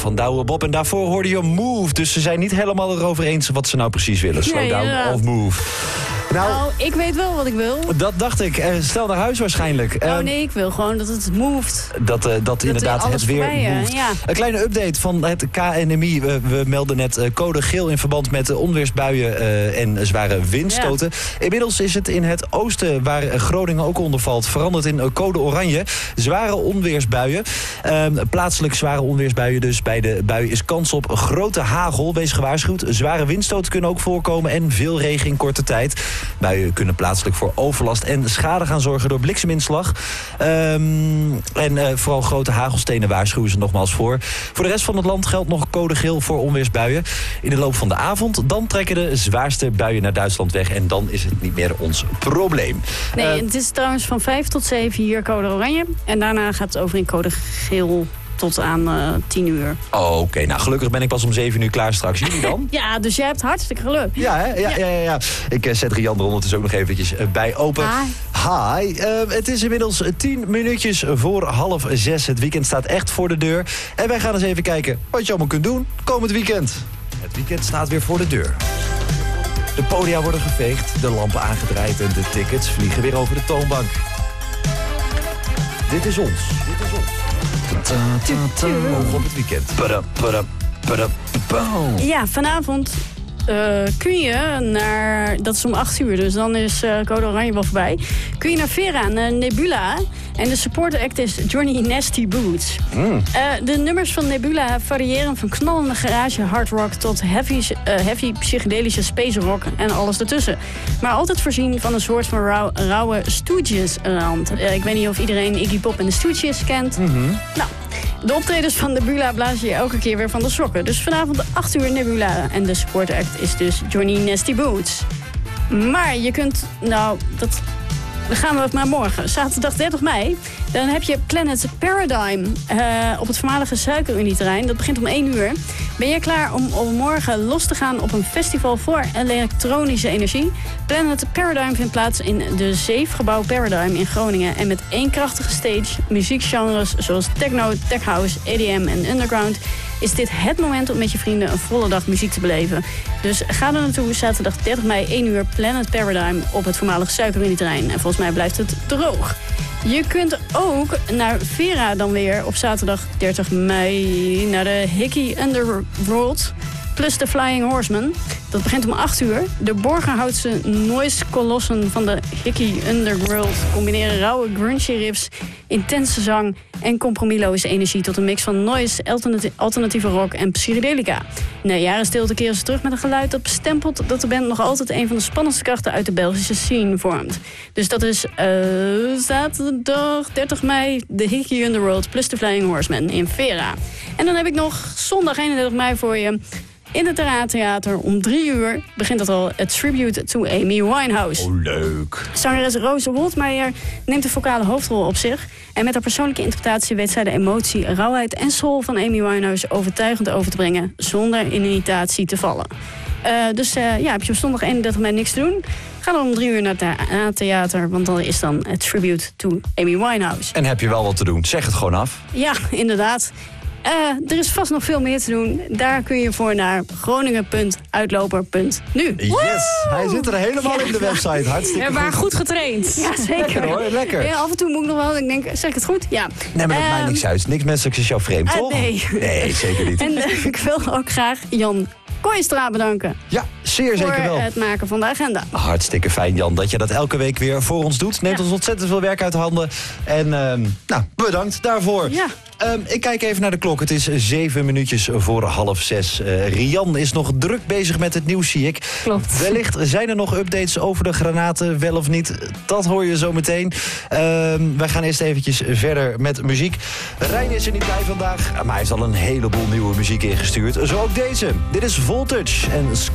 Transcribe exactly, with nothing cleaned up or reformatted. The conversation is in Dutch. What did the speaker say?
van Douwe Bob. En daarvoor hoorde je Move. Dus ze zijn niet helemaal erover eens wat ze nou precies willen. Slow Nee, down inderdaad. of move. Nou, Nou, ik weet wel wat ik wil. dat dacht ik. Eh, stel naar huis waarschijnlijk. Oh Eh, nee, ik wil gewoon dat het moved. Dat, uh, dat inderdaad alles het weer voorbij, hè? moved. Ja. Een kleine update van het K N M I. We, we melden net uh, code geel in verband met uh, onweersbuien uh, en zware windstoten. Ja. Inmiddels is het in het oosten, waar uh, Groningen ook onder valt, veranderd in uh, code oranje. Zware onweersbuien. Uh, plaatselijk zware onweersbuien dus. Bij de bui is kans op grote hagel. Wees gewaarschuwd. Zware windstoten kunnen ook voorkomen en veel regen in korte tijd. Buien kunnen plaatselijk voor overlast en schade gaan zorgen door blikseminslag. Um, en uh, vooral grote hagelstenen waarschuwen ze nogmaals voor. Voor de rest van het land geldt nog code geel voor onweersbuien. In de loop van de avond dan trekken de zwaarste buien naar Duitsland weg. En dan is het niet meer ons probleem. Nee, Uh, het is trouwens van vijf tot zeven hier code oranje. En daarna gaat het over in code geel tot aan uh, tien uur. Oh, Oké, okay. Nou gelukkig ben ik pas om zeven uur klaar straks. Jullie dan? Ja, dus jij hebt hartstikke geluk. Ja, hè? Ja, ja. Ja, ja, ja. Ik uh, zet Rian er ondertussen ook nog eventjes uh, bij open. Hi. Hi. Uh, het is inmiddels tien minuutjes voor half zes. Het weekend staat echt voor de deur. En wij gaan eens even kijken wat je allemaal kunt doen komend weekend. Het weekend staat weer voor de deur. De podia worden geveegd, de lampen aangedraaid en de tickets vliegen weer over de toonbank. Dit is ons. Dit is ons. Ta, ta, ta. Oog op het weekend. Pada, pada, pada, pow. Ja, vanavond uh, kun je naar... Dat is om acht uur, dus dan is uh, code oranje wel voorbij. Kun je naar Vera, naar Nebula. En de supporter act is Johnny Nasty Boots. Mm. Uh, de nummers van Nebula variëren van knallende garage hard rock tot heavy, uh, heavy psychedelische space rock en alles ertussen. Maar altijd voorzien van een soort van rauw, rauwe Stooges-rand. Uh, ik weet niet of iedereen Iggy Pop en de Stooges kent. Mm-hmm. Nou, de optredens van Nebula blazen je elke keer weer van de sokken. Dus vanavond de acht uur Nebula. En de supporter act is dus Johnny Nasty Boots. Maar je kunt, nou, dat... Dan gaan we maar morgen, zaterdag dertig mei. Dan heb je Planet Paradigm uh, op het voormalige Suikerunie-terrein. Dat begint om één uur. Ben je klaar om, om morgen los te gaan op een festival voor elektronische energie? Planet Paradigm vindt plaats in de Zeefgebouw Paradigm in Groningen. En met één krachtige stage, muziekgenres zoals techno, tech house, E D M en underground... is dit het moment om met je vrienden een volle dag muziek te beleven. Dus ga er naartoe, zaterdag dertig mei, één uur, Planet Paradigm op het voormalige Suikerunie-terrein. En volgens mij blijft het droog. Je kunt ook naar Vera dan weer op zaterdag dertig mei naar de Hickey Underworld plus de Flying Horseman. Dat begint om acht uur. De Borgerhoutse noise-kolossen van de Hickey Underworld combineren rauwe grungy riffs, intense zang en compromisloze energie tot een mix van noise, alternati- alternatieve rock en psychedelica. Na jaren stilte keren ze terug met een geluid dat bestempelt dat de band nog altijd een van de spannendste krachten uit de Belgische scene vormt. Dus dat is uh, zaterdag dertig mei de Hickey Underworld plus de Flying Horseman in Vera. En dan heb ik nog zondag eenendertig mei voor je. In het Theater om drie uur begint dat al het tribute to Amy Winehouse. Oh, leuk. Zangeres Rose Woldmeijer neemt de vocale hoofdrol op zich. En met haar persoonlijke interpretatie weet zij de emotie, rauwheid en soul van Amy Winehouse overtuigend over te brengen, zonder in imitatie te vallen. Uh, dus uh, ja, heb je op zondag eenendertig mei niks te doen? Ga dan om drie uur naar het theater, want dan is dan het tribute to Amy Winehouse. En heb je wel wat te doen? Zeg het gewoon af. Ja, inderdaad. Uh, er is vast nog veel meer te doen. Daar kun je voor naar groningen punt uitloper punt nu. Yes, hij zit er helemaal in de website. Hartstikke We waren goed. goed getraind. Ja, zeker. Lekker hoor, lekker. Ja, af en toe moet ik nog wel, ik denk, zeg ik het goed? Ja. Nee, maar dat maakt Uh, niks uit. Niks menselijks is jou vreemd, uh, toch? nee. Nee, zeker niet. En uh, ik wil ook graag Jan Kooistra bedanken. Ja, zeer voor zeker wel. het maken van de agenda. Hartstikke fijn, Jan, dat je dat elke week weer voor ons doet. Neemt Ja. ons ontzettend veel werk uit de handen. En um, nou, bedankt daarvoor. Ja. Um, ik kijk even naar de klok. Het is zeven minuutjes voor half zes. Uh, Rian is nog druk bezig met het nieuws, zie ik. Klopt. Wellicht zijn er nog updates over de granaten, wel of niet. Dat hoor je zo meteen. Um, wij gaan eerst eventjes verder met muziek. Rijn is er niet bij vandaag, maar hij heeft al een heleboel nieuwe muziek ingestuurd. Zo ook deze. Dit is Voltage en